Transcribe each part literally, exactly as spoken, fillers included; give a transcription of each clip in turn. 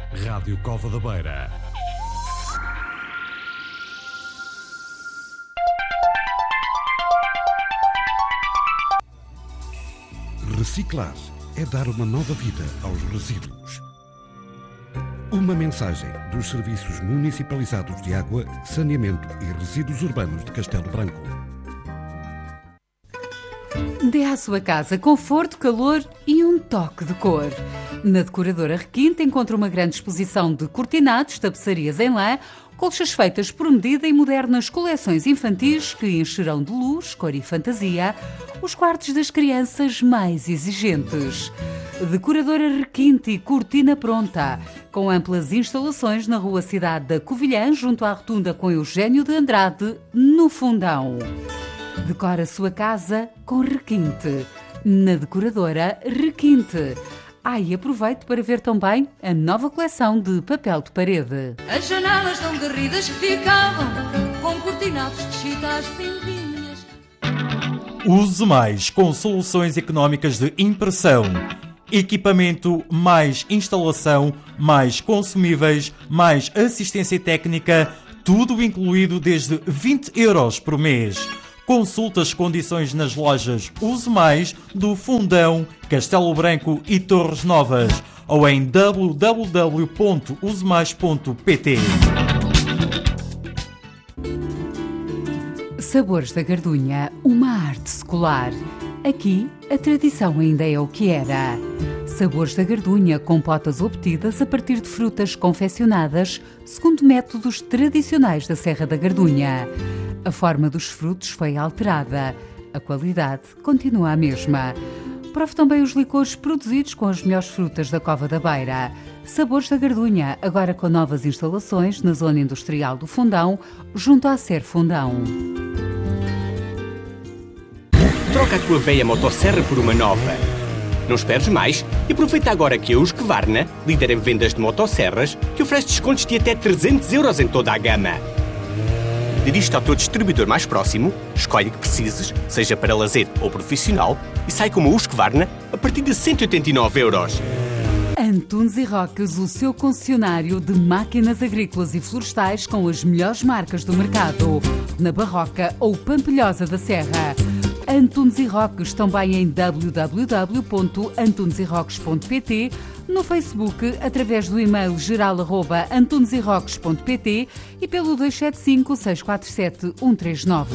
Rádio Cova da Beira. Reciclar é dar uma nova vida aos resíduos. Uma mensagem dos Serviços Municipalizados de Água, Saneamento e Resíduos Urbanos de Castelo Branco. Dê à sua casa conforto, calor e um toque de cor. Na Decoradora Requinte encontra uma grande exposição de cortinados, tapeçarias em lã, colchas feitas por medida e modernas coleções infantis que encherão de luz, cor e fantasia os quartos das crianças mais exigentes. Decoradora Requinte e Cortina Pronta, com amplas instalações na Rua Cidade da Covilhã, junto à rotunda com Eugênio de Andrade, no Fundão. Decora a sua casa com Requinte, na Decoradora Requinte. Ah, e aproveite para ver também a nova coleção de papel de parede. As janelas tão garridas que ficavam com cortinados de chitas pintinhas. Use mais com soluções económicas de impressão. Equipamento, mais instalação, mais consumíveis, mais assistência técnica, tudo incluído desde vinte euros por mês. Consulte as condições nas lojas Use Mais do Fundão, Castelo Branco e Torres Novas ou em w w w ponto use mais ponto p t. Sabores da Gardunha, uma arte secular. Aqui, a tradição ainda é o que era. Sabores da Gardunha, compotas obtidas a partir de frutas confeccionadas segundo métodos tradicionais da Serra da Gardunha. A forma dos frutos foi alterada. A qualidade continua a mesma. Prove também os licores produzidos com as melhores frutas da Cova da Beira. Sabores da Gardunha, agora com novas instalações na zona industrial do Fundão, junto à Ser Fundão. Troca a tua velha motosserra por uma nova. Não esperes mais e aproveita agora que a Husqvarna, líder em vendas de motosserras, que oferece descontos de até trezentos euros em toda a gama. Dirige-te ao teu distribuidor mais próximo, escolhe o que precises, seja para lazer ou profissional, e sai com uma Husqvarna a partir de cento e oitenta e nove euros. Antunes e Roques, o seu concessionário de máquinas agrícolas e florestais com as melhores marcas do mercado, na Barroca ou Pampilhosa da Serra. Antunes e Roques, também em w w w ponto antunes e roques ponto p t, no Facebook, através do e-mail geral arroba antunes e roques ponto p t e pelo dois sete cinco, seis quatro sete, um três nove.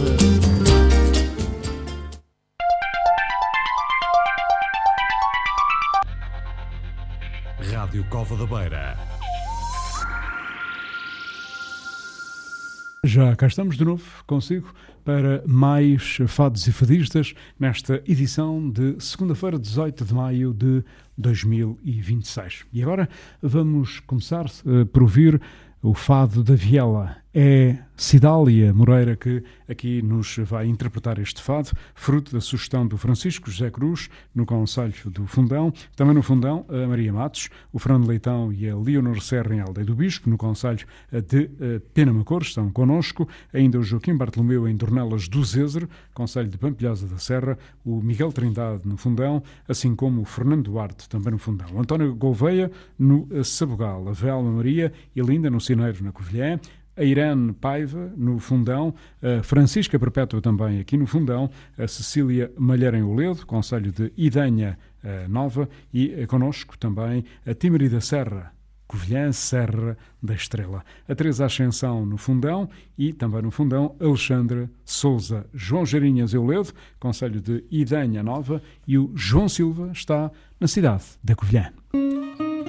Rádio Cova da Beira. Já cá estamos de novo consigo para mais fados e fadistas nesta edição de segunda-feira, dezoito de maio de dois mil e vinte e seis. E agora vamos começar uh, por ouvir o fado da Viela. É Cidália Moreira que aqui nos vai interpretar este fado, fruto da sugestão do Francisco José Cruz, no Conselho do Fundão. Também no Fundão, a Maria Matos, o Fernando Leitão e a Leonor Serra em Aldeia do Bispo, no Conselho de Penamacor, estão connosco. Ainda o Joaquim Bartolomeu em Dornelas do Zézere, Conselho de Pampilhosa da Serra, o Miguel Trindade no Fundão, assim como o Fernando Duarte, também no Fundão. O António Gouveia no Sabugal, a Velma Maria e Linda no Cineiro, na Covilhã, a Irene Paiva, no Fundão, a Francisca Perpétua também aqui no Fundão, a Cecília Malheiro em Oledo, Conselho de Idanha Nova, e connosco também a Timarida Serra, Covilhã, Serra da Estrela. A Teresa Ascensão no Fundão e também no Fundão, Alexandra Souza, João Jarinhas em Oledo, Conselho de Idanha Nova, e o João Silva está na cidade da Covilhã.